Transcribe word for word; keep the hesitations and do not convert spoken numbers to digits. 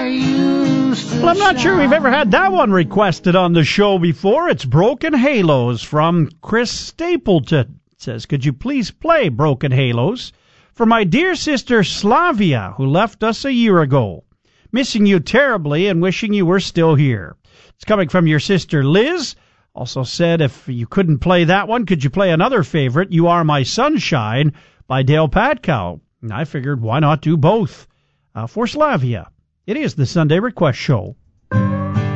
used to Well, I'm not sure we've ever had that one requested on the show before. It's Broken Halos from Chris Stapleton. It says, could you please play Broken Halos for my dear sister Slavia, who left us a year ago? Missing you terribly and wishing you were still here. It's coming from your sister Liz. Also said if you couldn't play that one, could you play another favorite, You Are My Sunshine by Dale Patkow? And I figured, why not do both? Uh, for Slavia, it is the Sunday Request Show.